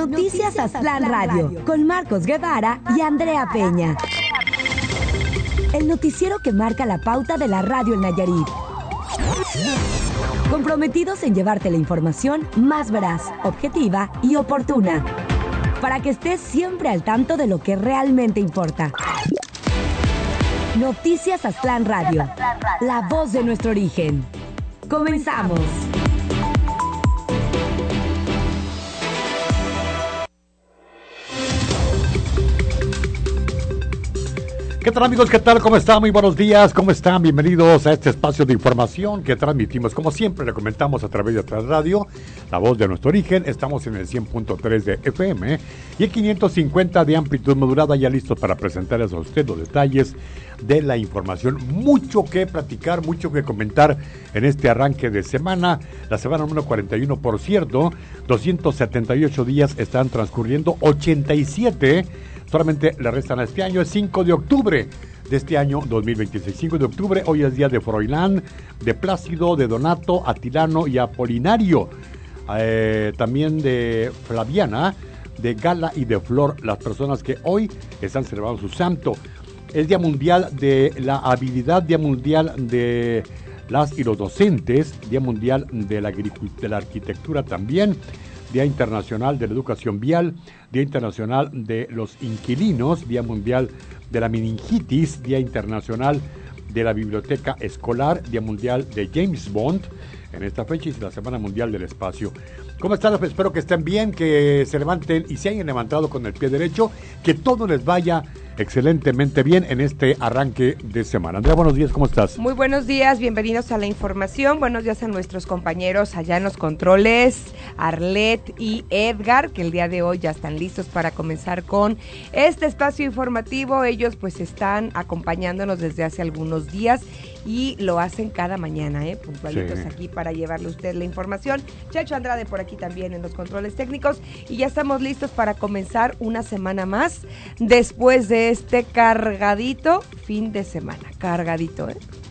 Noticias Aztlán Radio, con Marcos Guevara y Andrea Peña. El noticiero que marca la pauta de la radio en Nayarit. Comprometidos en llevarte la información más veraz, objetiva y oportuna, para que estés siempre al tanto de lo que realmente importa. Noticias Aztlán Radio, la voz de nuestro origen. ¡Comenzamos! ¿Qué tal, amigos? ¿Qué tal? ¿Cómo están? Muy buenos días. ¿Cómo están? Bienvenidos a este espacio de información que transmitimos, como siempre, le comentamos a través de Aztlán Radio, la voz de nuestro origen. Estamos en el 100.3 de FM y el 550 de amplitud modulada, ya listos para presentarles a usted los detalles de la información. Mucho que platicar, mucho que comentar en este arranque de semana. La semana número 41, por cierto, 278 días están transcurriendo, 87 solamente le restan a este año. Es 5 de octubre de este año 2026. 5 de octubre, hoy es día de Froilán, de Plácido, de Donato, Atilano y Apolinario. También de Flaviana, de Gala y de Flor, las personas que hoy están celebrando su santo. Es Día Mundial de la Habilidad, Día Mundial de las y los docentes, Día Mundial de la Arquitectura también, Día Internacional de la Educación Vial, Día Internacional de los Inquilinos, Día Mundial de la Meningitis, Día Internacional de la Biblioteca Escolar, Día Mundial de James Bond en esta fecha y la Semana Mundial del Espacio. ¿Cómo están? Espero que estén bien, que se levanten y se hayan levantado con el pie derecho, que todo les vaya excelentemente bien en este arranque de semana. Andrea, buenos días, ¿cómo estás? Muy buenos días, bienvenidos a la información. Buenos días a nuestros compañeros allá en los controles, Arlet y Edgar, que el día de hoy ya están listos para comenzar con este espacio informativo. Ellos pues están acompañándonos desde hace algunos días y lo hacen cada mañana, puntualitos sí, aquí para llevarle a usted la información. Chacho Andrade por aquí también en los controles técnicos y ya estamos listos para comenzar una semana más después de este cargadito fin de semana. Cargadito,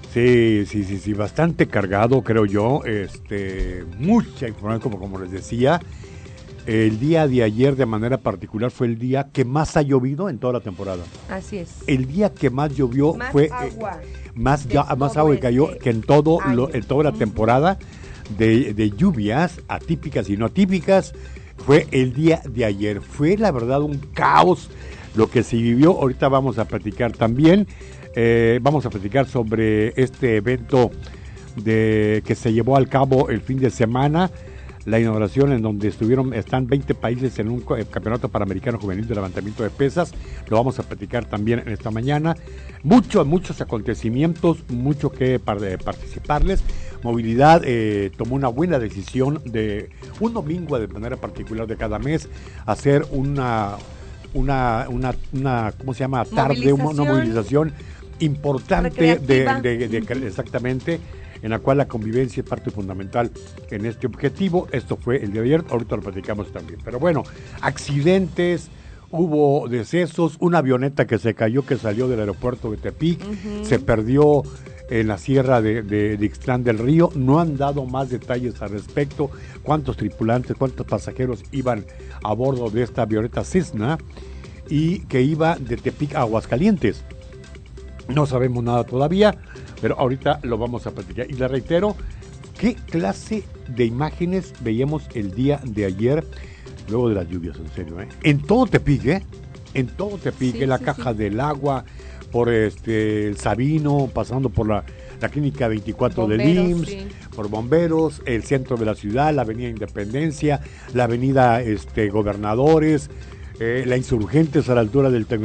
Sí, bastante cargado, creo yo. Mucha información, como les decía. El día de ayer, de manera particular, fue el día que más ha llovido en toda la temporada. Así es. El día que más llovió más fue agua. Más agua que cayó que en toda la temporada de lluvias atípicas y no atípicas. Fue el día de ayer. Fue, la verdad, un caos lo que se vivió. Ahorita vamos a platicar también. Vamos a platicar sobre este evento que se llevó al cabo el fin de semana. La inauguración en donde están 20 países en un campeonato panamericano juvenil de levantamiento de pesas. Lo vamos a platicar también en esta mañana. Muchos acontecimientos, mucho que participarles. Movilidad tomó una buena decisión de un domingo de manera particular de cada mes hacer una ¿cómo se llama? Tarde, una movilización importante exactamente, en la cual la convivencia es parte fundamental en este objetivo. Esto fue el día de ayer, ahorita lo platicamos también. Pero bueno, accidentes, hubo decesos, una avioneta que se cayó, que salió del aeropuerto de Tepic, se perdió en la sierra de Ixtlán del Río. No han dado más detalles al respecto, cuántos tripulantes, cuántos pasajeros iban a bordo de esta avioneta Cessna y que iba de Tepic a Aguascalientes. No sabemos nada todavía, pero ahorita lo vamos a platicar. Y le reitero, ¿qué clase de imágenes veíamos el día de ayer, luego de las lluvias, en serio? En todo Tepic, en todo Tepic, sí, la caja del agua, por el Sabino, pasando por la clínica 24 del IMSS, sí, por Bomberos, el centro de la ciudad, la avenida Independencia, la avenida Gobernadores, la Insurgentes a la altura del Tecnológico